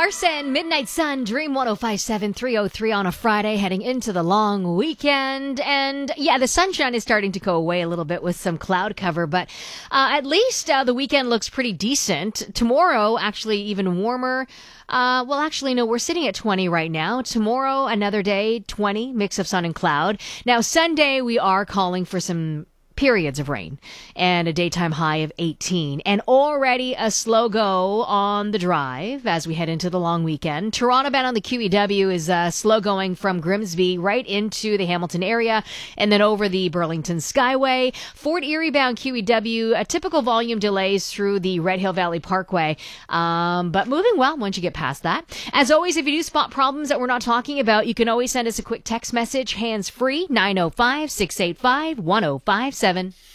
Larson, Midnight Sun, Dream 105.7, 303 on a Friday, heading into the long weekend. And yeah, the sunshine is starting to go away a little bit with some cloud cover, but at least the weekend looks pretty decent. Tomorrow, actually even warmer. No, we're sitting at 20 right now. Tomorrow, another day, 20, mix of sun and cloud. Now, Sunday, we are calling for some periods of rain and a daytime high of 18, and already a slow go on the drive as we head into the long weekend. Toronto bound on the QEW is slow going from Grimsby right into the Hamilton area and then over the Burlington Skyway. Fort Erie bound QEW, a typical volume delays through the Red Hill Valley Parkway, but moving well once you get past that. As always, if you do spot problems that we're not talking about, you can always send us a quick text message, hands free, 905-685-1057.